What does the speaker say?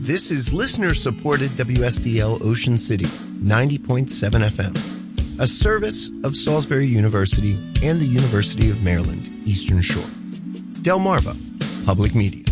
This is listener-supported WSDL Ocean City, 90.7 FM, a service of Salisbury University and the University of Maryland, Eastern Shore. Delmarva Public Media.